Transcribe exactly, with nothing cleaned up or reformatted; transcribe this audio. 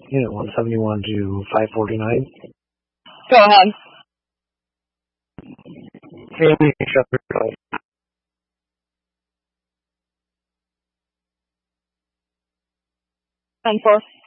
Unit one seventy-one to five forty-nine. Go ahead. Family Shepherd. ten four.